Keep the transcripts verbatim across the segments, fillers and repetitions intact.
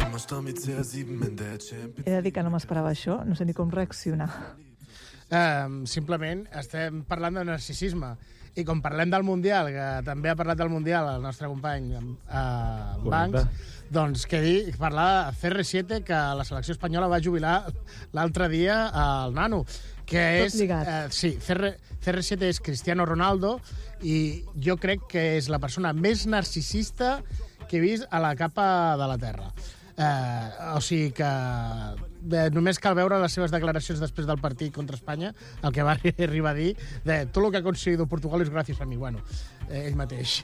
He de dir que no m'esperava això, no sé ni com reaccionar. Uh, simplement estem parlant de narcisisme. I com parlem del Mundial, que també ha parlat del Mundial el nostre company uh, Banks, doncs què dir, parlar de C R siete, que la selecció espanyola va jubilar l'altre dia al nano. Que és, uh, sí, C R siete és Cristiano Ronaldo i jo crec que és la persona més narcisista que he vist a la capa de la Terra. Uh, o sigui que eh, només cal veure les seves declaracions després del partit contra Espanya, el que va arribar a dir de tot el que ha aconseguido Portugal és gràcies a mi. Bueno, eh, ell mateix.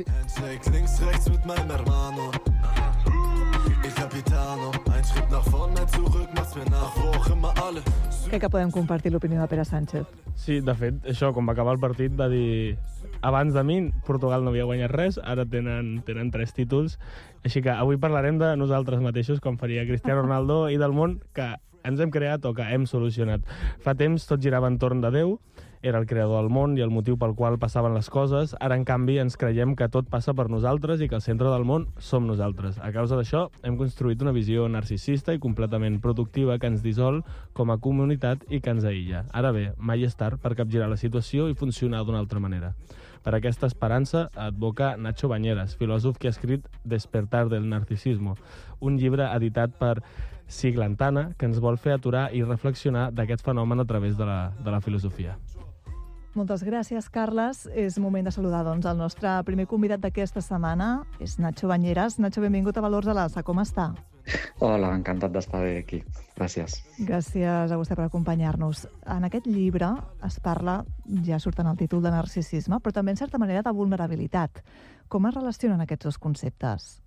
Crec que podem compartir l'opinió de Pere Sánchez. Sí, de fet, això, quan va acabar el partit, va dir abans de mi Portugal no havia guanyat res, ara tenen, tenen tres títols, així que avui parlarem de nosaltres mateixos, com faria Cristiano Ronaldo, i del món que ens hem creat o que hem solucionat. Fa temps tot girava entorn de Déu, era el creador del món i el motiu pel qual passaven les coses. Ara, en canvi, ens creiem que tot passa per nosaltres i que el centre del món som nosaltres. A causa d'això, hem construït una visió narcisista i completament productiva que ens dissol com a comunitat i que ens aïlla. Ara bé, mai és tard per capgirar la situació i funcionar d'una altra manera. Per aquesta esperança advoca Nacho Bañeras, filòsof que ha escrit Despertar del narcisismo, un llibre editat per Siglantana que ens vol fer aturar i reflexionar d'aquest fenomen a través de la, de la filosofia. Moltes gràcies, Carles. És moment de saludar doncs, el nostre primer convidat d'aquesta setmana. És Nacho Bañeras. Nacho, benvingut a Valors a l'Alça. Com està? Hola, encantat d'estar aquí. Gràcies. Gràcies a vostè per acompanyar-nos. En aquest llibre es parla, ja surt en el títol, de narcisisme, però també, en certa manera, de vulnerabilitat. Com es relacionen aquests dos conceptes?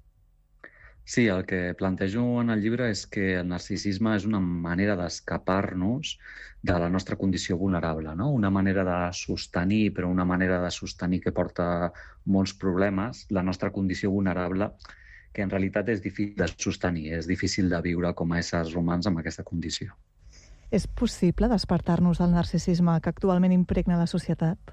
Sí, el que plantejo en el llibre és que el narcisisme és una manera d'escapar-nos de la nostra condició vulnerable, no? Una manera de sostenir, però una manera de sostenir que porta molts problemes, la nostra condició vulnerable, que en realitat és difícil de sostenir, és difícil de viure com a éssers humans amb aquesta condició. És possible despertar-nos del narcisisme que actualment impregna la societat?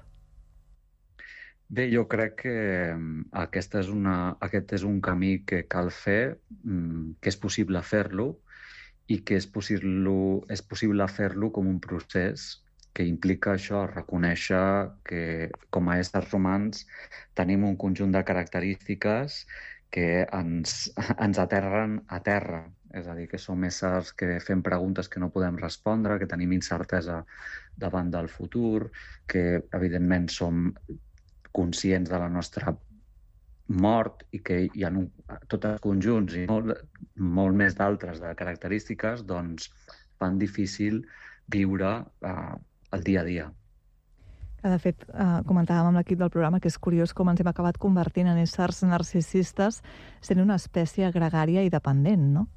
Bé, jo crec que aquesta és una, aquest és un camí que cal fer, que és possible fer-lo i que és possible, és possible fer-lo com un procés que implica això, reconèixer que com a éssers humans tenim un conjunt de característiques que ens, ens aterren a terra. És a dir, que som éssers que fem preguntes que no podem respondre, que tenim incertesa davant del futur, que evidentment som conscients de la nostra mort i que hi ha un, tots els conjunts i molt, molt més d'altres de característiques doncs fan difícil viure eh, el dia a dia. De fet, eh, comentàvem amb l'equip del programa que és curiós com ens hem acabat convertint en éssers narcisistes sent una espècie gregària i dependent, no?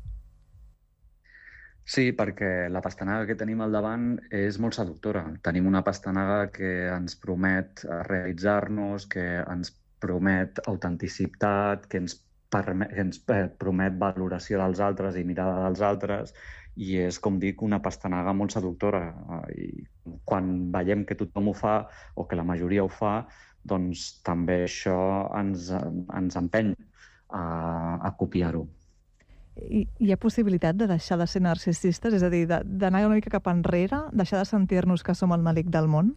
Sí, perquè la pastanaga que tenim al davant és molt seductora. Tenim una pastanaga que ens promet realitzar-nos, que ens promet autenticitat, que ens, permet, que ens promet valoració dels altres i mirada dels altres, i és, com dic, una pastanaga molt seductora. I quan veiem que tothom ho fa, o que la majoria ho fa, doncs també això ens, ens empeny a, a copiar-ho. I hi ha possibilitat de deixar de ser narcisistes? És a dir, d'anar una mica cap enrere? Deixar de sentir-nos que som el malic del món?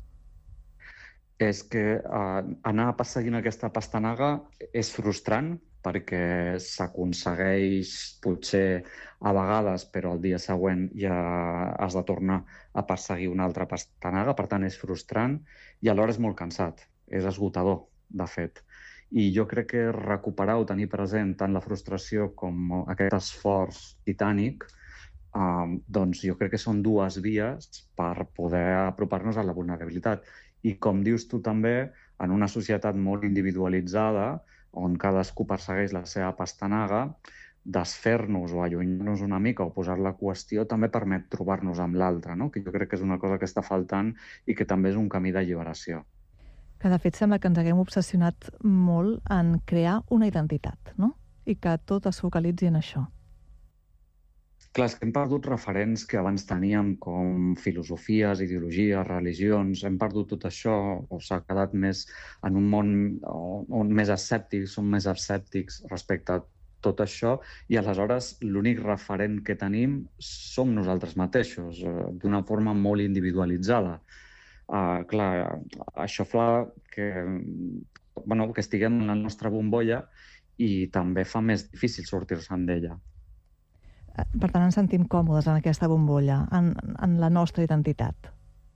És que eh, anar perseguint aquesta pastanaga és frustrant perquè s'aconsegueix potser a vegades, però el dia següent ja has de tornar a perseguir una altra pastanaga, per tant és frustrant i alhora és molt cansat, és esgotador, de fet. I jo crec que recuperar o tenir present tant la frustració com aquest esforç titànic, eh, doncs jo crec que són dues vies per poder apropar-nos a la vulnerabilitat. I com dius tu també, en una societat molt individualitzada, on cadascú persegueix la seva pastanaga, desfer-nos o allunyar-nos una mica o posar-la a qüestió també permet trobar-nos amb l'altre, no? Que jo crec que és una cosa que està faltant i que també és un camí d'alliberació. Que de fet sembla que ens haguem obsessionat molt en crear una identitat, no? I que tot es focalitzi en això. Clar, és que hem perdut referents que abans teníem com filosofies, ideologies, religions, hem perdut tot això, o s'ha quedat més en un món on més escèptics, som més escèptics respecte a tot això, i aleshores l'únic referent que tenim som nosaltres mateixos, d'una forma molt individualitzada. Uh, clar, això fa que, bueno, que estiguem en la nostra bombolla i també fa més difícil sortir-se'n d'ella. Per tant, ens sentim còmodes en aquesta bombolla, en, en la nostra identitat.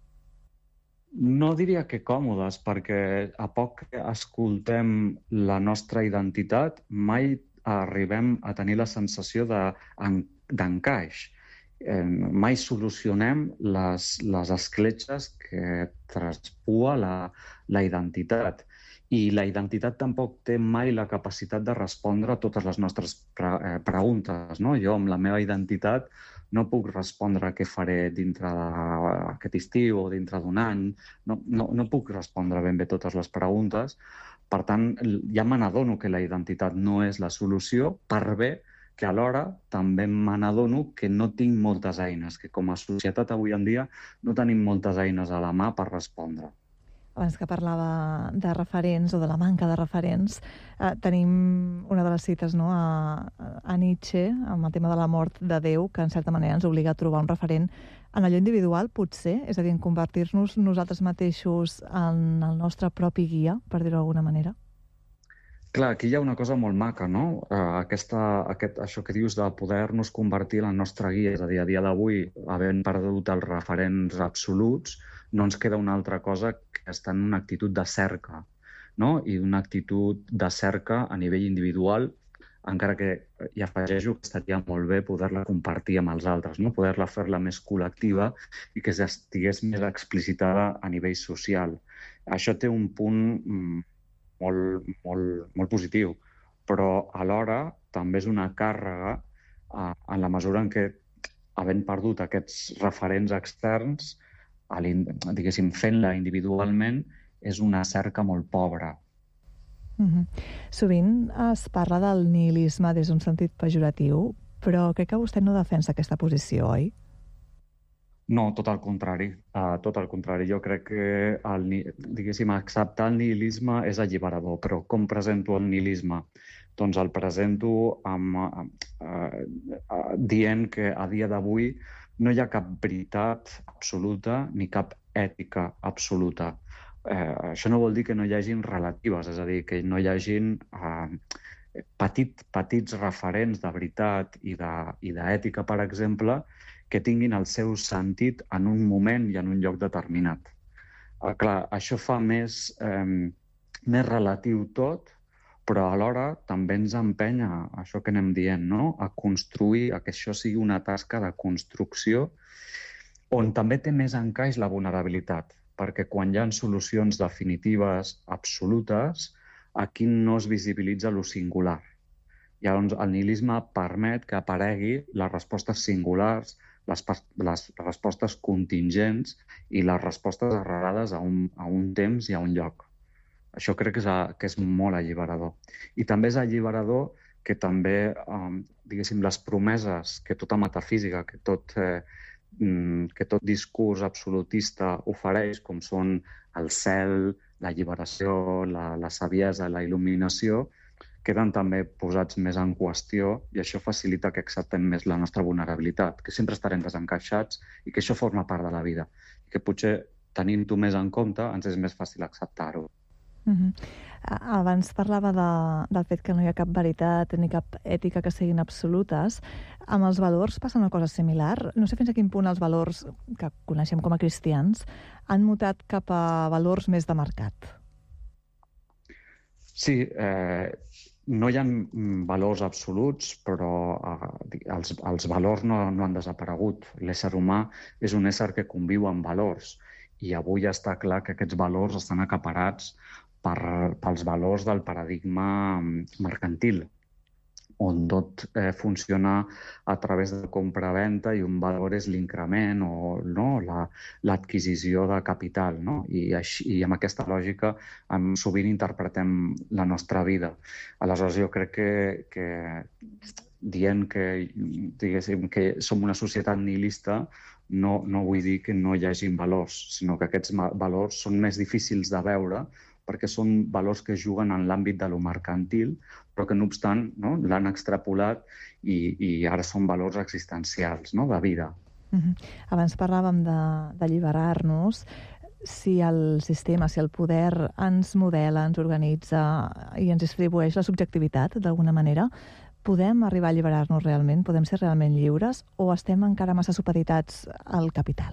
No diria que còmodes, perquè a poc que escoltem la nostra identitat, mai arribem a tenir la sensació d'encaix. Eh, mai solucionem les, les escletxes que traspua la, la identitat. I la identitat tampoc té mai la capacitat de respondre a totes les nostres pre eh, preguntes. No? Jo, amb la meva identitat, no puc respondre què faré dintre d'aquest estiu o dintre d'un any. No, no, no puc respondre ben bé totes les preguntes. Per tant, ja me n'adono que la identitat no és la solució, per bé que alhora també me n'adono que no tinc moltes eines, que com a societat avui en dia no tenim moltes eines a la mà per respondre. Abans que parlava de referents o de la manca de referents, eh, tenim una de les cites, no, a, a Nietzsche, amb el tema de la mort de Déu, que en certa manera ens obliga a trobar un referent en allò individual, potser, és a dir, en convertir-nos nosaltres mateixos en el nostre propi guia, per dir-ho d'alguna manera. Clar, aquí hi ha una cosa molt maca, no? Aquesta, aquest, això que dius de poder-nos convertir en el nostre guia, és a dir, a dia d'avui, havent perdut els referents absoluts, no ens queda una altra cosa que estar en una actitud de cerca, no? I una actitud de cerca a nivell individual, encara que hi afegeixo que estaria molt bé poder-la compartir amb els altres, no? Poder-la fer-la més col·lectiva i que estigués més explicitada a nivell social. Això té un punt molt, molt, molt positiu, però alhora també és una càrrega eh, en la mesura en què, havent perdut aquests referents externs, diguéssim, fent-la individualment, és una cerca molt pobra. Mm-hmm. Sovint es parla del nihilisme des d'un sentit pejoratiu, però crec que vostè no defensa aquesta posició, oi? No, tot el contrari. Uh, tot el contrari. Jo crec que el, diguéssim, acceptar el nihilisme és alliberador, però com presento el nihilisme? Doncs el presento amb, uh, uh, dient que a dia d'avui no hi ha cap veritat absoluta ni cap ètica absoluta. Eh, això no vol dir que no hi hagin relatives, és a dir, que no hi hagin eh, petit, petits referents de veritat i d'ètica, per exemple, que tinguin el seu sentit en un moment i en un lloc determinat. Eh, clar, això fa més, eh, més relatiu tot, però alhora també ens empenya, això que anem dient, no? A construir, a que això sigui una tasca de construcció on també té més encaix la vulnerabilitat, perquè quan hi ha solucions definitives absolutes, aquí no es visibilitza lo singular. Llavors, el nihilisme permet que aparegui les respostes singulars, les, les respostes contingents i les respostes arrelades a un, a un temps i a un lloc. Això crec que és, que és molt alliberador. I també és alliberador que també, eh, diguéssim, les promeses que tota metafísica, que tot, eh, que tot discurs absolutista ofereix, com són el cel, l'alliberació, la, la saviesa, la il·luminació, queden també posats més en qüestió i això facilita que acceptem més la nostra vulnerabilitat, que sempre estarem desencaixats i que això forma part de la vida. I que potser tenint-ho més en compte ens és més fàcil acceptar-ho. Uh-huh. Abans parlava de, del fet que no hi ha cap veritat ni cap ètica que siguin absolutes. Amb els valors passa una cosa similar. No sé fins a quin punt els valors que coneixem com a cristians han mutat cap a valors més de mercat. Sí, eh, no hi ha valors absoluts, però eh, els, els valors no, no han desaparegut. L'ésser humà és un ésser que conviu amb valors i avui està clar que aquests valors estan acaparats per, pels valors del paradigma mercantil, on tot eh, funciona a través de compra-venta i un valor és l'increment o no, l'adquisició la, de capital. No? I, així, I amb aquesta lògica um, sovint interpretem la nostra vida. Aleshores, jo crec que, que dient que, diguéssim, que som una societat nihilista no, no vull dir que no hi hagin valors, sinó que aquests valors són més difícils de veure perquè són valors que juguen en l'àmbit de lo mercantil, però que no obstant, no, l'han extrapolat i, i ara són valors existencials, no, de vida. Uh-huh. Abans parlàvem d'alliberar-nos. Si el sistema, si el poder ens modela, ens organitza i ens distribueix la subjectivitat d'alguna manera, podem arribar a alliberar-nos realment? Podem ser realment lliures o estem encara massa supeditats al capital?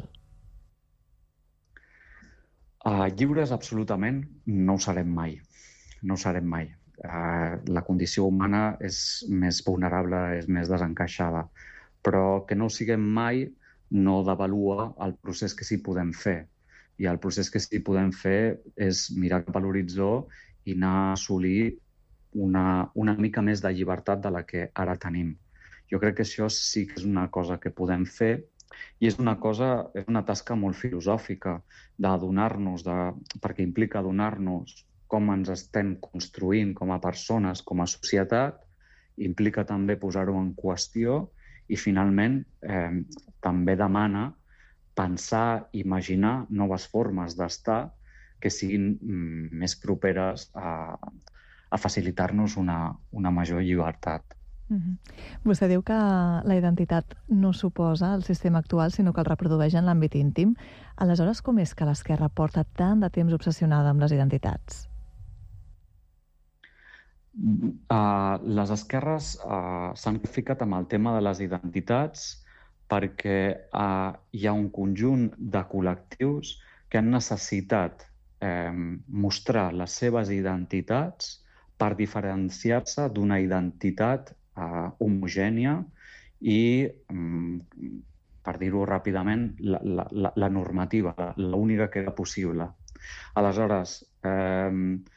Uh, lliures absolutament no ho serem mai. No ho serem mai. Uh, la condició humana és més vulnerable, és més desencaixada. Però que no ho siguem mai no devalua el procés que sí podem fer. I el procés que sí podem fer és mirar cap a l'horitzó i anar a assolir una, una mica més de llibertat de la que ara tenim. Jo crec que això sí que és una cosa que podem fer i és una cosa, és una tasca molt filosòfica d'adonar-nos, de, perquè implica adonar-nos com ens estem construint com a persones, com a societat, implica també posar-ho en qüestió i finalment eh, també demana pensar, imaginar noves formes d'estar que siguin mm, més properes a, a facilitar-nos una, una major llibertat. Uh-huh. Vostè diu que la identitat no suposa el sistema actual, sinó que el reprodueix en l'àmbit íntim. Aleshores, com és que l'esquerra porta tant de temps obsessionada amb les identitats? Uh, les esquerres uh, s'han ficat amb el tema de les identitats perquè uh, hi ha un conjunt de col·lectius que han necessitat eh, mostrar les seves identitats per diferenciar-se d'una identitat uh, homogènia i, um, per dir-ho ràpidament, la, la, la, la normativa, l'única que era possible. Aleshores, eh,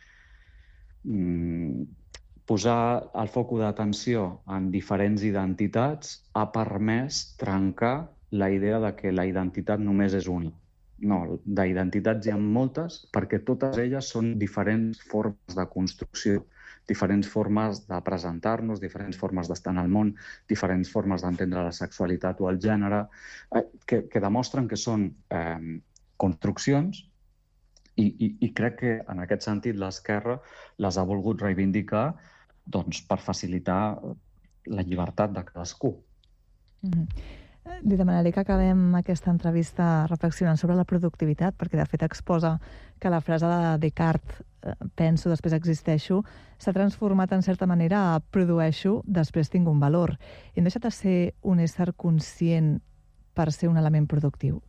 um, posar el focus d'atenció en diferents identitats ha permès trencar la idea de que la identitat només és una. No, d'identitats hi ha moltes perquè totes elles són diferents formes de construcció, diferents formes de presentar-nos, diferents formes d'estar en el món, diferents formes d'entendre la sexualitat o el gènere, eh, que, que demostren que són eh, construccions i, i, i crec que en aquest sentit l'esquerra les ha volgut reivindicar doncs, per facilitar la llibertat de cadascú. Mm-hmm. Li demanaré que acabem aquesta entrevista reflexionant sobre la productivitat, perquè de fet exposa que la frase de Descartes, eh, penso, després existeixo, s'ha transformat en certa manera a produeixo, després tinc un valor. I hem deixat de ser un ésser conscient per ser un element productiu.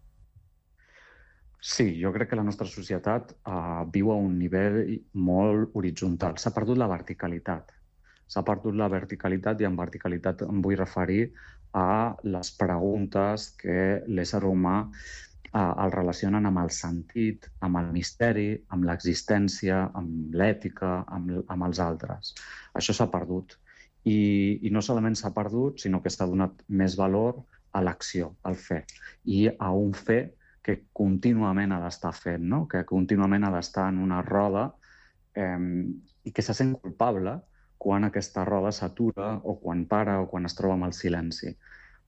Sí, jo crec que la nostra societat uh, viu a un nivell molt horitzontal. S'ha perdut la verticalitat. S'ha perdut la verticalitat i en verticalitat em vull referir a les preguntes que l'ésser humà uh, el relacionen amb el sentit, amb el misteri, amb l'existència, amb l'ètica, amb, amb els altres. Això s'ha perdut. I, I no solament s'ha perdut, sinó que s'ha donat més valor a l'acció, al fer. I a un fer que contínuament ha d'estar fent, no? Que contínuament ha d'estar en una roda eh, i que se sent culpable quan aquesta roda s'atura o quan para o quan es troba amb el silenci.